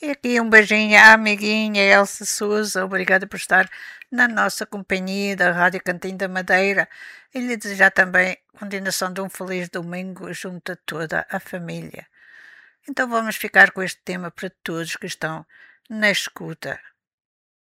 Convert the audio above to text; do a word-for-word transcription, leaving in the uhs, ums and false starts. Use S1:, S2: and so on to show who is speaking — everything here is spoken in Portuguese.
S1: E aqui um beijinho à amiguinha Elsa Souza, obrigada por estar na nossa companhia da Rádio Cantinho da Madeira e lhe desejar também continuação de um feliz domingo junto a toda a família. Então vamos ficar com este tema para todos que estão na escuta.